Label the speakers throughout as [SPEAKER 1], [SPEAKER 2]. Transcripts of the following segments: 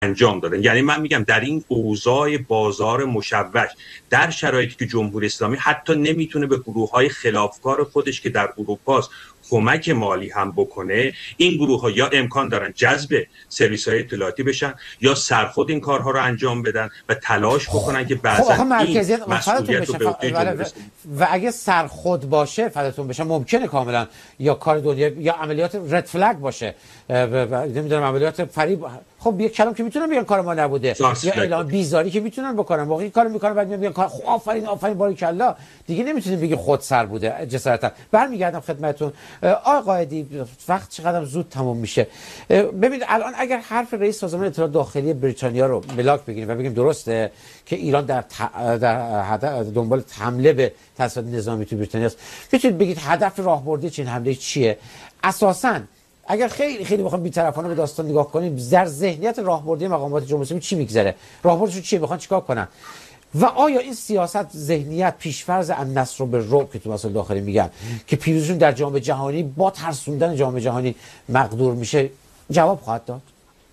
[SPEAKER 1] انجام دادن. یعنی من میگم در این اوضاع بازار مشوش، در شرایطی که جمهوری اسلامی حتی نمیتونه به گروه‌های خلافکار خودش که در اروپاست کمک مالی هم بکنه، این گروه ها یا امکان دارن جذب سرویس های اطلاعاتی بشن یا سرخود این کارها رو انجام بدن و تلاش بکنن که بعضا این مسئولیت رو به عهده جمهوری اسلامی.
[SPEAKER 2] و اگه سرخود باشه فداتون بشه ممکنه کاملا یا کار دنیا یا عملیات رد فلگ باشه، نمیدونم عملیات فریب. خب یک کلام که میتونن بگن کار ما نبوده، یا اعلام بیزاری که میتونن بکنن، واقعا کارو میکنن بعد میگن کار آفرین باریکلا، دیگه نمیتونیم بگی خود سر بوده جسارتا. برمیگردم خدمتتون آقای قائدی، وقت چقدر زود تموم میشه. ببینید الان اگر حرف رئیس سازمان اطلاعات داخلی بریتانیا رو ملاک بگیریم و بگیم درسته که ایران در دنبال حمله به تاسیسات نظامی تو بریتانیا است، میتونید بگید هدف راهبردی چین حمله چیه؟ اساساً اگر خیلی خیلی بخوام بی‌طرفانه به داستان نگاه کنیم، در ذهنیت راهبردی مقامات جمهوری اسلامی چی میگذره؟ راهبردشون چیه؟ میخوان چیکار کنن؟ و آیا این سیاست، ذهنیت، پیشفرض النصر بالرعب که تو مسائل داخلی میگن که پیروزیشون در جام جهانی با ترسوندن جام جهانی مقدور میشه، جواب خواهد داد؟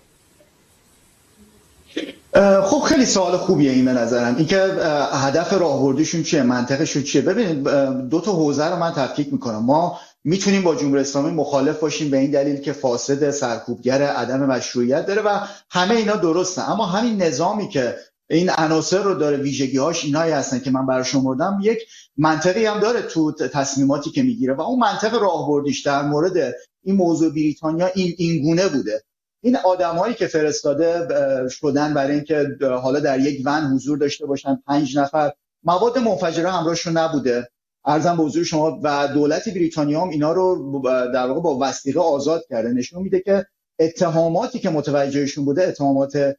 [SPEAKER 3] خب خیلی سوال خوبیه این به نظرم، اینکه هدف راهبردیشون چیه، منطقشون چیه. ببینید دو تا حوزه رو من تفکیک میکنم. ما میتونیم با جمهوری اسلامی مخالف باشیم به این دلیل که فاسد، سرکوبگر، عدم مشروعیت داره و همه اینا درسته، اما همین نظامی که این عناصر رو داره، ویژگی‌هاش اینایی هستن که من براشون بردم، یک منطقی هم داره تو تصمیماتی که میگیره و اون منطق راهبردیش در مورد این موضوع بریتانیا این گونه بوده. این آدمایی که فرستاده شدن برای اینکه حالا در یک ون حضور داشته باشن، 5 نفر، مواد منفجره همراهشون نبوده، عرضم به حضور شما، و دولت بریتانیا هم اینا رو در واقع با وثیقه آزاد کرده. نشون میده که اتهاماتی که متوجهشون بوده اتهامات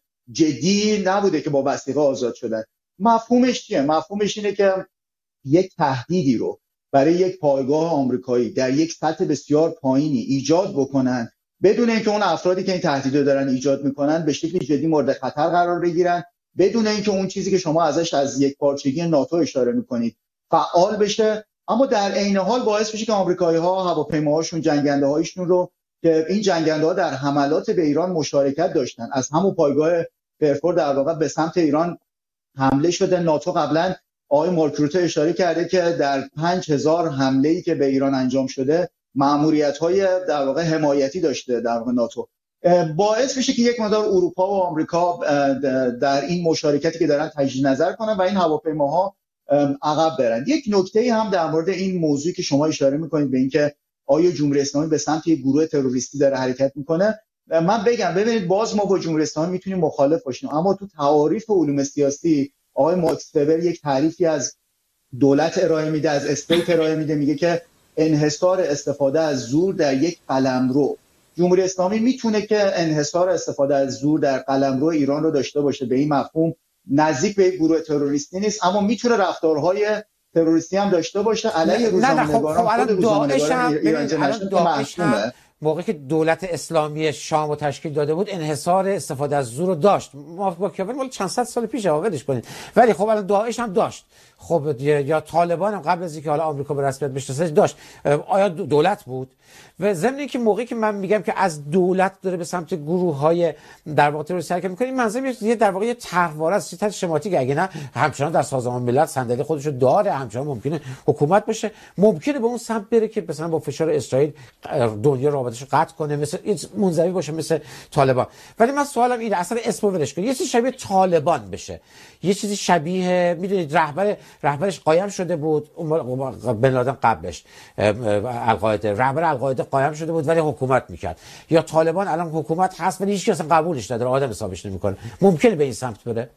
[SPEAKER 3] جدی نبوده که با وثیقه آزاد شدن. مفهومش چیه؟ مفهومش اینه که یک تهدیدی رو برای یک پایگاه آمریکایی در یک سطح بسیار پایینی ایجاد بکنن بدون اینکه اون افرادی که این تهدید رو دارن ایجاد میکنن به شکلی جدی مورد خطر قرار بگیرن، بدون اینکه اون چیزی که شما ازش از یک پارچگی ناتو اشاره میکنید فعال بشه، اما در عین حال باعث بشه که آمریکایی‌ها هواپیماهاشون، جنگنده‌هایشون رو که این جنگنده‌ها در حملات به ایران مشارکت داشتن، از همون پایگاه فرفور در واقع به سمت ایران حمله شده. ناتو قبلا آقای مارک روته اشاره کرده که در 5000 حمله‌ای که به ایران انجام شده مأموریت‌های در واقع حمایتی داشته در واقع ناتو. باعث میشه که یک مقدار اروپا و آمریکا در این مشارکتی که دارن تجدید نظر کنن و این هواپیماها عقب برن. یک نکته هم در مورد این موضوعی که شما اشاره میکنید به اینکه آیا جمهوری اسلامی به سمت یک گروه تروریستی داره حرکت میکنه، من بگم ببینید باز ما با جمهوری اسلامی میتونیم مخالف باشیم، اما تو تعاریف علوم سیاسی آقای ماکس وبر یک تعریفی از دولت ارائه میده، از استیت ارائه میده، میگه که انحصار استفاده از زور در یک قلمرو. جمهوری اسلامی میتونه که انحصار استفاده از زور در قلمرو ایران رو داشته باشه، به این مفهوم نزدیک به یک گروه تروریستی نیست، اما میتونه رفتارهای تروریستی هم داشته باشه علیه روزنامه‌نگاران. خود روزنامه‌نگاران
[SPEAKER 2] موقعی که دولت اسلامی شام رو تشکیل داده بود انحصار استفاده از زور رو داشت. ما با کیفر مال چند صد سال پیش عوضش کنید، ولی خب الان داعش هم داشت، خب یا طالبان هم قبل از اینکه حالا آمریکا به رسمیت بشناسه داشت. آیا دولت بود؟ و ضمن اینکه موقعی که من میگم که از دولت داره به سمت گروه‌های در واقع تروریستی حرکت می‌کنه، این منظورم یه در واقع یه طرحواره است، چیز شماتیک. اگه نه همچنان در سازمان ملل صندلی خودش رو داره، همچنان ممکنه حکومت باشه، ممکنه به اون سمت بره که مثلا با فشار اسرائیل دنیا رابطه‌شو قطع کنه، مثل منزوی باشه مثل طالبان. ولی من سوالم اینه، اصلا اسمو ولش کن، یه چیزی شبیه طالبان بشه، یه چیزی شبیه، میدونید رهبرش قایم شده بود بن لادن، قبلش القاعده، رهبر القاعده قایم شده بود ولی حکومت میکرد، یا طالبان الان حکومت هست ولی هیچ کس اصلا قبولش نداره، آدم حسابش نمیکنه، ممکنه به این سمت بره؟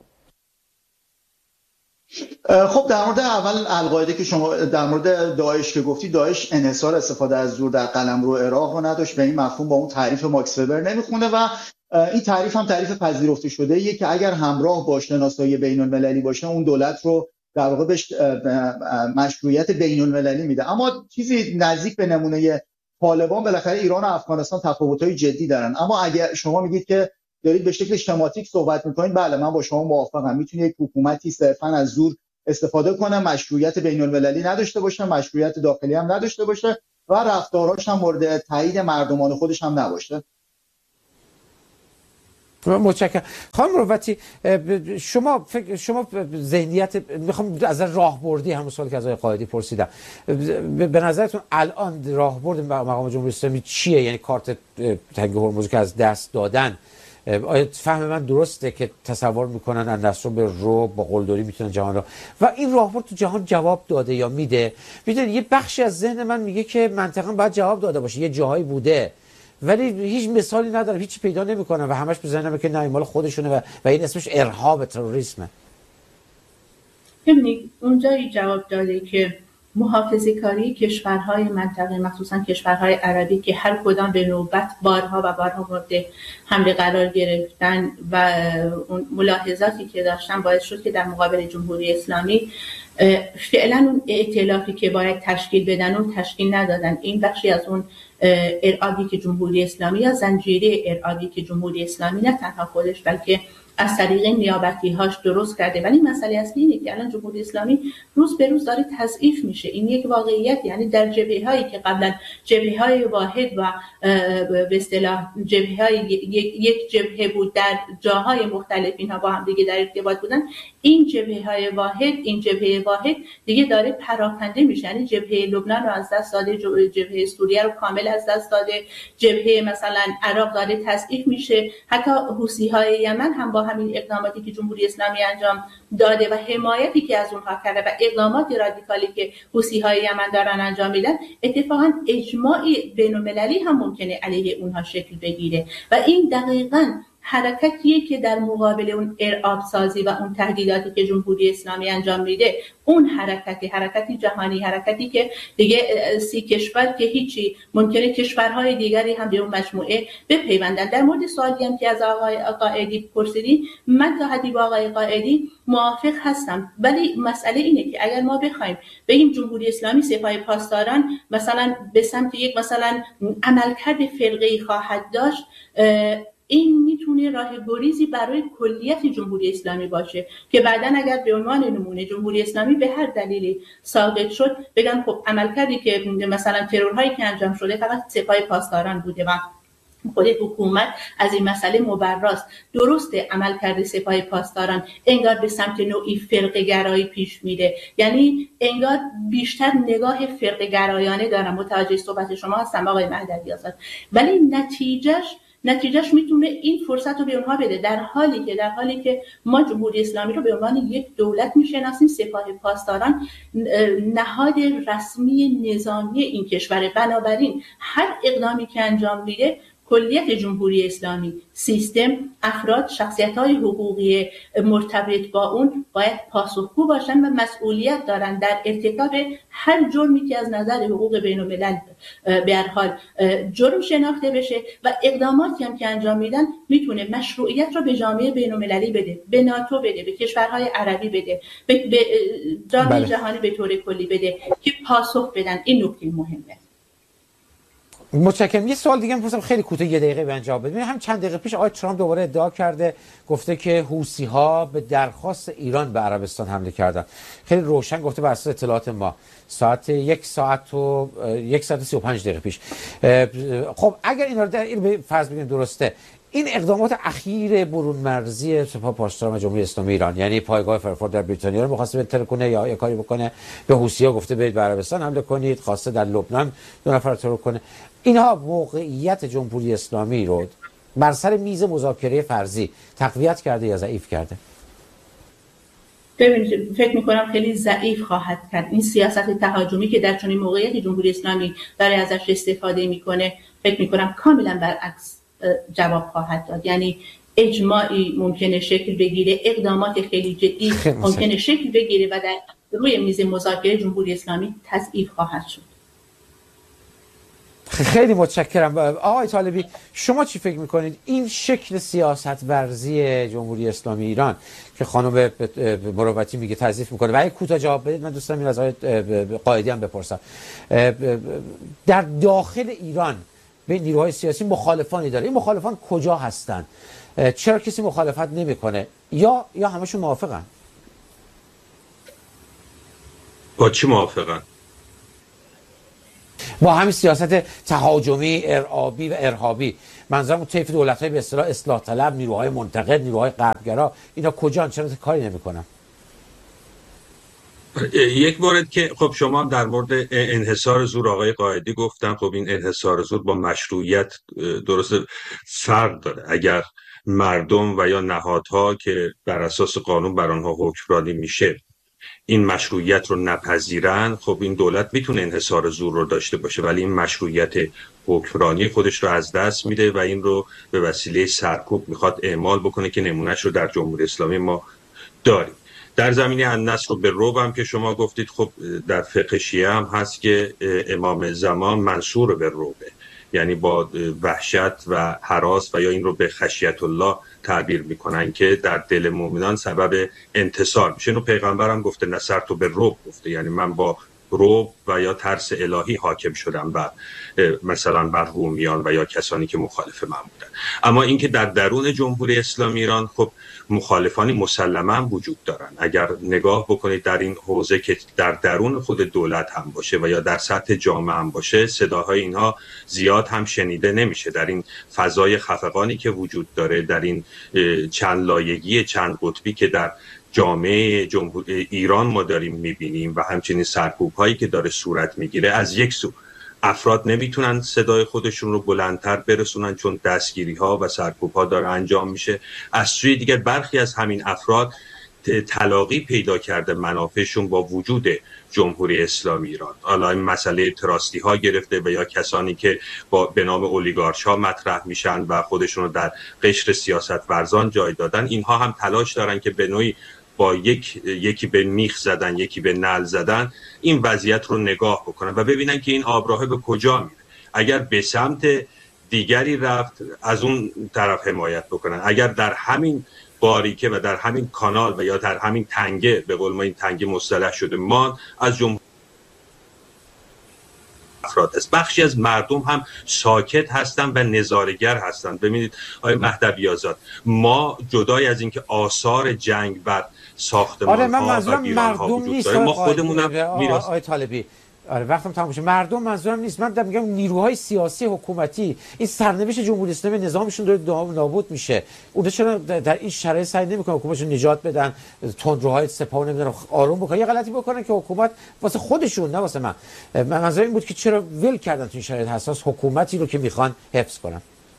[SPEAKER 3] خب در مورد اول القاعده که شما در مورد داعش که گفتی، داعش انحصار استفاده از زور در قلمرو عراق رو نداشت، به این مفهوم با اون تعریف ماکس وبر نمیخونه و این تعریف هم تعریف پذیرفته شده ایه که اگر همراه با شناسایی بین المللی باشه اون دولت رو در واقع بهش مشروعیت بین المللی میده. اما چیزی نزدیک به نمونه طالبان، بالاخره ایران و افغانستان تفاوت‌های جدی دارن، اما اگر شما میگید که دارید به شکل شماتیک صحبت میکنید، بله من با شما موافقم، میتونه یک حکومتی صرفاً از زور استفاده کنه، مشروعیت بین المللی نداشته باشه، مشروعیت داخلی هم نداشته باشه و رفتاراش هم مورد تایید مردمان خودش هم نباشه.
[SPEAKER 2] متشکرم. خانم مروتی، شما ذهنیت، میخوام از راهبردی همون سوالی که از آقای قائدی پرسیدم، به نظرتون الان راهبرد مقام جمهوری اسلامی چیه؟ یعنی کارت تنگ هرمز که از دست دادن، آیا فهم من درسته که تصور میکنن النصر به رو با قلدری میتونن جهان رو، و این راهبرد تو جهان جواب داده یا میده؟ میدونید یه بخشی از ذهن من میگه که منطقا باید جواب داده باشه، یه جاهایی بوده ولی هیچ مثالی ندارم، هیچی پیدا نمیکنم و همش بزنم که نه مال خودشونه و این اسمش ارهاب، تروریسمه.
[SPEAKER 4] ببینید اونجایی جواب داده که محافظه‌کاری کشورهای منطقه، مخصوصا کشورهای عربی که هر کدام به نوبت بارها و بارها مورد حمله قرار گرفتن و اون ملاحظاتی که داشتن باعث شد که در مقابل جمهوری اسلامی فعلا اون ائتلافی که باید تشکیل بدن اون تشکیل ندادن. این بخشی از اون ارعابی که جمهوری اسلامی یا زنجیره ارعابی که جمهوری اسلامی نه تنها خودش بلکه از طریق نیابتی‌هاش درست کرده. ولی مسئله اصلی اینه که الان جمهوری اسلامی روز به روز داره تضعیف میشه. این یک واقعیت، یعنی در جبهه‌هایی که قبلا جبهه‌های واحد و به اصطلاح جبهه‌های یک جبهه بود، در جاهای مختلف اینها با هم دیگه در ارتباط بودن، این جبهه واحد دیگه داره پراکنده میشه. یعنی جبهه لبنان رو از دست داده، جبهه سوریه رو کامل از دست داده، جبهه مثلا عراق داره تضعیف میشه، حتی حوثی‌های یمن هم با همین اقداماتی که جمهوری اسلامی انجام داده و حمایتی که از اونها کرده و اقدامات رادیکالی که حوثی‌های یمن دارن انجام میدن، اتفاقا اجماعی بین‌المللی هم ممکنه علیه اونها شکل بگیره و این دقیقاً حرکتیه که در مقابل اون ارعاب سازی و اون تهدیداتی که جمهوری اسلامی انجام میده، اون حرکتی جهانی، حرکتی که دیگه 30 کشور که هیچی، ممکنه کشورهای دیگری هم به اون مجموعه بپیوندن. در مورد سوالی هم که از آقای قائدی پرسیدین، من تا حدی با آقای قائدی موافق هستم، ولی مسئله اینه که اگر ما بخوایم بگیم جمهوری اسلامی سپاه پاسداران مثلا به سمت یک مثلا عملکرد فرقه‌ای خواهد داشت، این میتونه راه گریزی برای کلیت جمهوری اسلامی باشه که بعداً اگر به عنوان نمونه جمهوری اسلامی به هر دلیلی ساقط شد، بگن خب عملکردی که مثلا ترورهایی که انجام شده فقط سپاه پاسداران بوده و خود حکومت از این مسئله مبراست. درسته عملکرد سپاه پاسداران انگار به سمت نوعی فرقه گرایی پیش میره، یعنی انگار بیشتر نگاه فرقه گرایانه دارن. متوجه صحبت شما هستم آقای مهدوی آزاد، ولی نتیجهش میتونه این فرصت رو به اونها بده، در حالی که ما جمهوری اسلامی رو به عنوان یک دولت میشناسیم. سپاه پاسداران نهاد رسمی نظامی این کشور، بنابراین هر اقدامی که انجام میده کلیت جمهوری اسلامی، سیستم، افراد، شخصیت‌های حقوقی مرتبط با اون باید پاسخگو باشن و مسئولیت دارن در ارتکاب هر جرمی که از نظر حقوق بین‌الملل به هر حال جرم شناخته بشه و اقداماتی هم که انجام میدن میتونه مشروعیت رو به جامعه بین‌المللی بده، به ناتو بده، به کشورهای عربی بده، به جامعه جهانی به طور کلی بده که پاسخ بدن. این نکته مهمه.
[SPEAKER 2] متشکرم. یه سوال دیگه می‌پرسم خیلی کوتاه، یه دقیقه به جواب بدید. هم چند دقیقه پیش آقای ترامپ دوباره ادعا کرده، گفته که حوثی‌ها به درخواست ایران به عربستان حمله کردن. خیلی روشن گفته بر اساس اطلاعات ما ساعت 1 ساعت و 1 ساعت و 35 دقیقه پیش. خب اگر اینا رو به فرض بگیم درسته، این اقدامات اخیر برون مرزی سپاه پاسداران و جمهوری اسلامی ایران، یعنی پایگاه فرانکفورت در بریتانیا رو می‌خواسته بهتر کنه یا یه کاری بکنه، به حوثی‌ها گفته برید به عربستان حمله کنید، خواسته در لبنان 2 نفر ترور کنه، اینها موقعیت جمهوری اسلامی رو بر سر میز مذاکره فرضی تقویت کرده یا ضعیف کرده؟
[SPEAKER 4] ببینید، فکر می‌کنم خیلی ضعیف خواهد کرد. این سیاست تهاجمی که در چنین موقعیتی جمهوری اسلامی داره ازش استفاده می‌کنه، فکر می‌کنم کاملا برعکس جواب خواهد داد. یعنی اجماعی ممکنه شکل بگیره، اقدامات خیلی جدی ممکنه شکل بگیره و در روی میز مذاکره جمهوری اسلامی تضعیف خواهد شد.
[SPEAKER 2] خیلی متشکرم. آقای طالبی، شما چی فکر میکنید این شکل سیاست ورزی جمهوری اسلامی ایران که خانم مروتی میگه تضعیف میکنه، و اگه کوتاه جواب بدید من دوست دارم این از آقای قائدی هم بپرسم، در داخل ایران به نیروهای سیاسی مخالفانی داره، این مخالفان کجا هستن؟ چرا کسی مخالفت نمیکنه یا همشون موافقن؟
[SPEAKER 1] با چی موافقن؟
[SPEAKER 2] با همین سیاست تهاجمی، ارعابی و ارهابی. منظورم اون طیف دولت‌های به اصطلاح اصلاح طلب، نیروهای منتقد، نیروهای غربگرا، اینا کجان؟ چرا کاری نمی‌کنن؟
[SPEAKER 1] یک مورد که خب شما در مورد انحصار زور آقای قائدی گفتن، خب این انحصار زور با مشروعیت درست فرق داره. اگر مردم و یا نهادها که بر اساس قانون بر آنها حکمرانی میشه این مشروعیت رو نپذیرن، خب این دولت میتونه انحصار زور رو داشته باشه، ولی این مشروعیت حکمرانی خودش رو از دست میده و این رو به وسیله سرکوب میخواد اعمال بکنه که نمونهش رو در جمهوری اسلامی ما داریم. در زمینه النصر بالرعب هم که شما گفتید، خب در فقه شیعه هم هست که امام زمان منصور بالرعب، یعنی با وحشت و هراس و یا این رو به خشیت الله تعبیر میکنن که در دل مؤمنان سبب انتصار میشه. اینو پیغمبر هم گفته نصرت بالرعب گفته، یعنی من با رعب و یا ترس الهی حاکم شدم بر مثلا بر رومیان و یا کسانی که مخالف من بودن. اما اینکه در درون جمهوری اسلامی ایران خب مخالفانی مسلما وجود دارن. اگر نگاه بکنید در این حوزه که در درون خود دولت هم باشه و یا در سطح جامعه هم باشه، صداهای اینها زیاد هم شنیده نمیشه. در این فضای خفقانی که وجود داره، در این چند لایگی چند قطبی که در جامعه جمهوری ایران ما داریم میبینیم و همچنین سرکوب هایی که داره صورت میگیره، از یک سو افراد نمیتونن صدای خودشون رو بلندتر برسونن چون دستگیری ها و سرکوب ها داره انجام میشه. از سوی دیگر برخی از همین افراد تلاقی پیدا کرده منافعشون با وجود جمهوری اسلامی ایران. حالا این مسئله تراستی ها گرفته و یا کسانی که به نام اولیگارش ها مطرح میشن و خودشون رو در قشر سیاست ورزان جای دادن، اینها هم تلاش دارن که به نوعی با یکی به میخ زدن، یکی به نل زدن، این وضعیت رو نگاه بکنن و ببینن که این آبراه به کجا میره. اگر به سمت دیگری رفت، از اون طرف حمایت بکنن. اگر در همین باریکه و در همین کانال و یا در همین تنگه، به قول ما این تنگه مصطلح شده، ما از جمهوری افراد است. بخشی از مردم هم ساکت هستن و نظاره‌گر هستن. ببینید آقای مهدوی آزاد، ما جدای از اینکه آثار جنگ بر ساختمان ها و بیران ها وجود داره، ما خودمونم میراث.
[SPEAKER 2] آقای طالبی، آره وقتم تموم شد. مردم منظورم نیست، من میگم نیروهای سیاسی حکومتی، این سرنوشت جمهوری اسلامی نظامشون داره نابود میشه. اونها چرا در این شرایط سعی نمیکنن حکومتشون نجات بدن، تندروهای سپاه نمیدونن آروم بکنن، یه غلطی بکنن که حکومت واسه خودشون نه واسه من. منظورم این بود که چرا ول کردن تو این شرایط حساس حکومتی رو که میخوان حفظ کنن.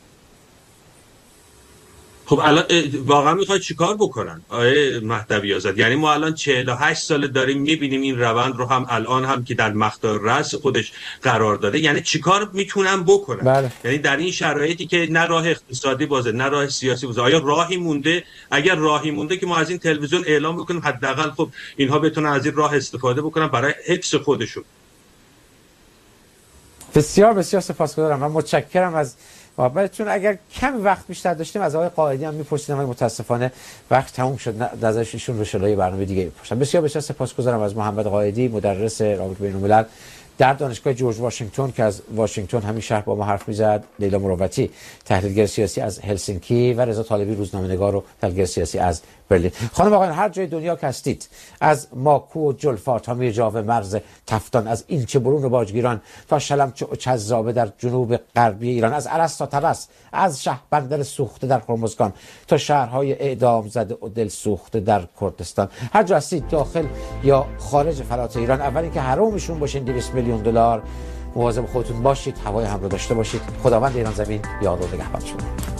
[SPEAKER 1] خب الان واقعا میخواد چیکار بکنن آقای مهدوی آزاد؟ یعنی ما الان 48 سال داریم میبینیم این روند رو، هم الان هم که در مقطع رأس خودش قرار داده. یعنی چیکار میتونن بکنن؟
[SPEAKER 2] بله.
[SPEAKER 1] یعنی در این شرایطی که نه راه اقتصادی بازه نه راه سیاسی بازه، آیا راهی مونده؟ اگر راهی مونده که ما از این تلویزیون اعلام بکنیم حداقل خب اینها بتونن از این راه استفاده بکنن برای حفظ خودشون.
[SPEAKER 2] بسیار بسیار سپاسگزارم. من متشکرم از محبتتون. اگر کم وقت بیشتر داشتیم از آقای قائدی هم می‌پرسیدم، ولی متاسفانه وقت تموم شد، ازش ایشون رو شلای برنامه دیگه می‌پرسم. بسیار بسیار سپاسگزارم از محمد قائدی، مدرس رابطه بین‌الملل در دانشگاه جورج واشنگتن که از واشنگتن همین شهر با ما حرف می‌زد، لیلا مروتی تحلیلگر سیاسی از هلسینکی و رضا طالبی روزنامه‌نگار و تحلیلگر سیاسی از برلین. خانم آقایان، هر جای دنیا که هستید، از ماکو و جلفا تا میرجاو مرز تفتان، از ایلچه برون و باجگیران تا شلمچه و چذابه در جنوب غربی ایران، از ارس تا طبس، از شهربندر سوخته در هرمزگان تا شهرهای اعدام زده و دل سوخته در کردستان، هر جا هستید داخل یا خارج فلات ایران، اول اینکه حرامشون باشین 200 میلیون دلار، مواظب خودتون باشید، هوای هم رو داشته باشید. خداوند ایران زمین یاد و نگهبان شما.